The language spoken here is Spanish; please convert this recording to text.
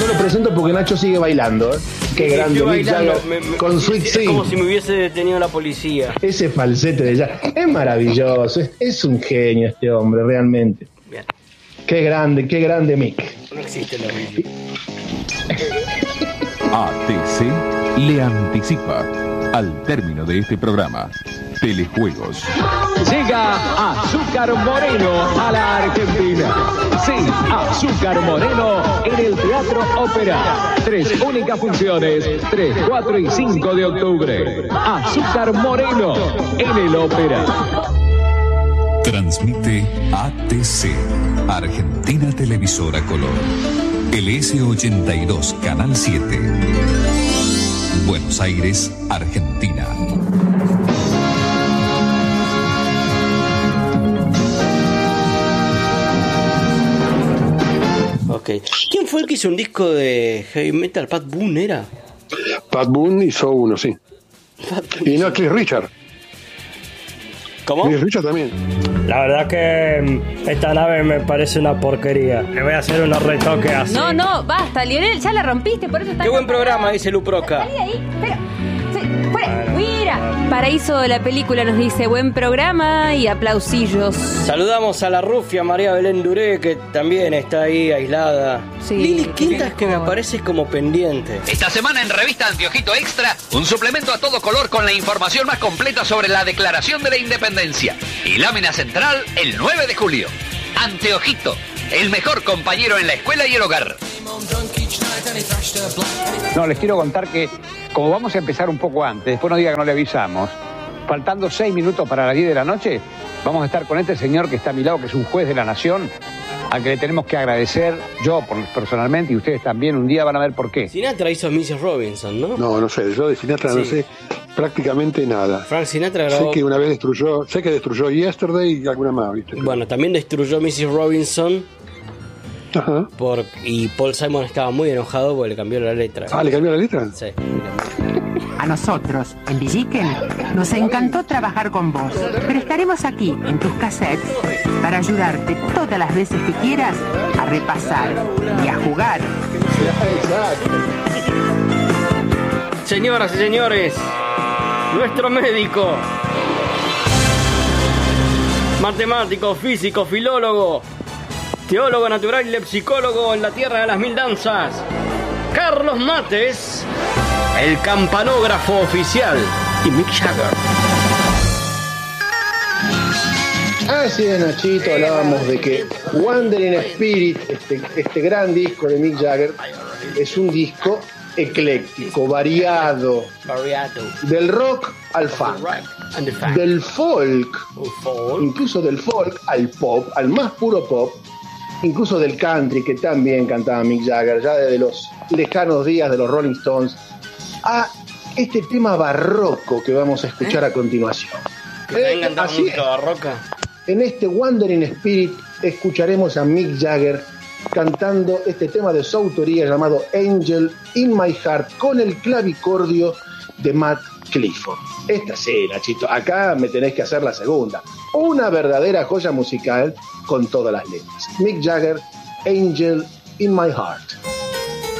lo presento porque Nacho sigue bailando, ¿eh? Qué grande Mick Jagger con Sweet Sing. Es como si me hubiese detenido la policía. Ese falsete de Jagger es maravilloso, es un genio este hombre, realmente. Bien. Qué grande Mick. No existe la vida. ATC le anticipa al término de este programa Telejuegos. Llega Azúcar Moreno a la Argentina. Sí, Azúcar Moreno en el Teatro Ópera. 3 únicas funciones, 3, 4 y 5 de octubre. Azúcar Moreno en el Ópera. Transmite ATC, Argentina Televisora Color. LS82, Canal 7. Buenos Aires, Argentina. Ok. ¿Quién fue el que hizo un disco de heavy metal? ¿Pat Boone era? Pat Boone hizo uno, sí. Y no, Cliff Richard. ¿Cómo? Cliff Richard también. La verdad que esta nave me parece una porquería. Le voy a hacer unos retoques así. No, basta, Lionel, ya la rompiste, por eso está. Qué buen programa, dice Luproca. Salí de ahí, pero. Mira. Paraíso de la película nos dice buen programa y aplausillos. Saludamos a la rufia María Belén Duré, que también está ahí aislada. Sí, Lili Quintas, que me aparece como pendiente. Esta semana en Revista Anteojito Extra, un suplemento a todo color con la información más completa sobre la Declaración de la Independencia. Y lámina central el 9 de julio. Anteojito, el mejor compañero en la escuela y el hogar. No, les quiero contar que como vamos a empezar un poco antes, después no diga que no le avisamos, faltando 6 minutos para las 10 de la noche, vamos a estar con este señor que está a mi lado, que es un juez de la nación, al que le tenemos que agradecer, yo personalmente y ustedes también, un día van a ver por qué. Sinatra hizo a Mrs. Robinson, ¿no? No sé, yo de Sinatra no sé prácticamente nada. Frank Sinatra grabó... Sé que una vez destruyó Yesterday y alguna más, ¿viste? Bueno, también destruyó Mrs. Robinson. Ajá. Y Paul Simon estaba muy enojado porque le cambió la letra. ¿Le cambió la letra? Sí. A nosotros, en Villiquen, nos encantó trabajar con vos, pero estaremos aquí, en tus cassettes, para ayudarte todas las veces que quieras a repasar y a jugar. Señoras y señores, nuestro médico, matemático, físico, filólogo, teólogo natural y lepsicólogo en la tierra de las mil danzas, Carlos Mates, el campanógrafo oficial, y Mick Jagger. Así de Nachito, hablábamos de que Wandering Spirit, este gran disco de Mick Jagger, es un disco ecléctico, variado, del rock al funk, del folk, incluso del folk al pop, al más puro pop, incluso del country, que también cantaba Mick Jagger, ya desde los lejanos días de los Rolling Stones, a este tema barroco que vamos a escuchar a continuación. Así música barroca. En este Wandering Spirit escucharemos a Mick Jagger cantando este tema de su autoría llamado Angel in My Heart con el clavicordio de Matt Clifford. Esta sí, Nachito, acá me tenés que hacer la segunda. Una verdadera joya musical con todas las letras. Mick Jagger, Angel in My Heart.